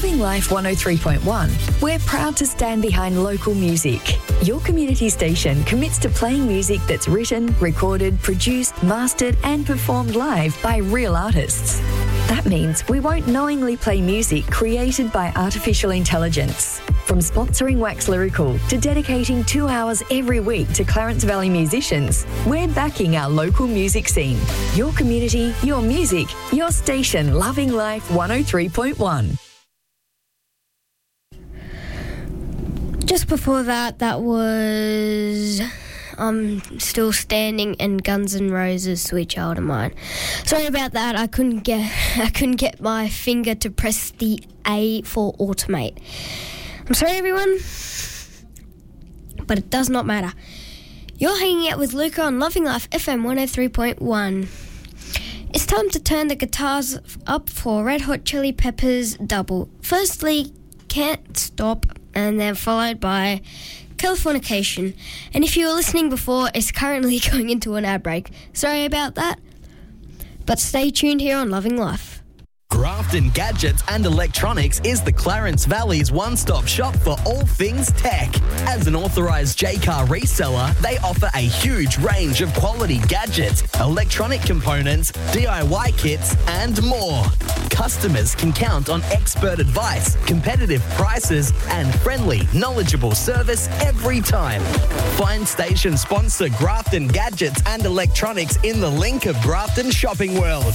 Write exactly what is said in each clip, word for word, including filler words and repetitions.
Loving Life one oh three point one, we're proud to stand behind local music. Your community station commits to playing music that's written, recorded, produced, mastered and performed live by real artists. That means we won't knowingly play music created by artificial intelligence. From sponsoring Wax Lyrical to dedicating two hours every week to Clarence Valley musicians, we're backing our local music scene. Your community, your music, your station, Loving Life one oh three point one. Just before that, that was I'm Still Standing and Guns N' Roses, Sweet Child of Mine. Sorry about that. I couldn't get I couldn't get my finger to press the A for automate. I'm sorry, everyone, but it does not matter. You're hanging out with Luca on Loving Life F M one oh three point one. It's time to turn the guitars up for Red Hot Chili Peppers Double. Firstly, Can't Stop, and then followed by Californication. And if you were listening before, it's currently going into an ad break. Sorry about that, but stay tuned here on Loving Life. Grafton Gadgets and Electronics is the Clarence Valley's one-stop shop for all things tech. As an authorised J-Car reseller, they offer a huge range of quality gadgets, electronic components, D I Y kits and more. Customers can count on expert advice, competitive prices and friendly, knowledgeable service every time. Find station sponsor Grafton Gadgets and Electronics in the link of Grafton Shopping World.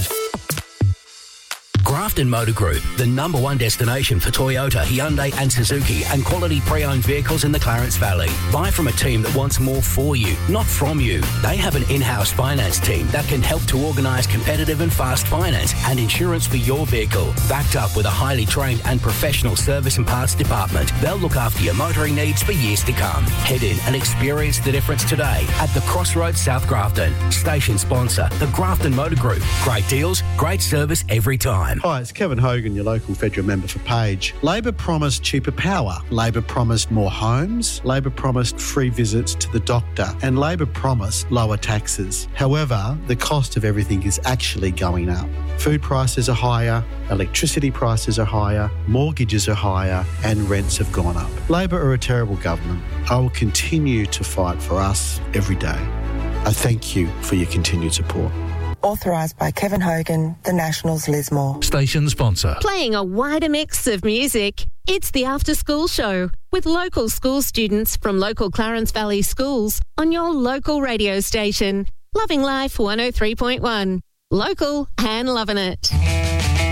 Grafton Motor Group, the number one destination for Toyota, Hyundai and Suzuki and quality pre-owned vehicles in the Clarence Valley. Buy from a team that wants more for you, not from you. They have an in-house finance team that can help to organise competitive and fast finance and insurance for your vehicle. Backed up with a highly trained and professional service and parts department, they'll look after your motoring needs for years to come. Head in and experience the difference today at the Crossroads South Grafton. Station sponsor, the Grafton Motor Group. Great deals, great service every time. Hi, it's Kevin Hogan, your local federal member for Page. Labor promised cheaper power. Labor promised more homes. Labor promised free visits to the doctor. And Labor promised lower taxes. However, the cost of everything is actually going up. Food prices are higher, electricity prices are higher, mortgages are higher, and rents have gone up. Labor are a terrible government. I will continue to fight for us every day. I thank you for your continued support. Authorised by Kevin Hogan, the Nationals Lismore. Station sponsor. Playing a wider mix of music. It's the After School Show with local school students from local Clarence Valley schools on your local radio station. Loving Life one oh three point one. Local and loving it.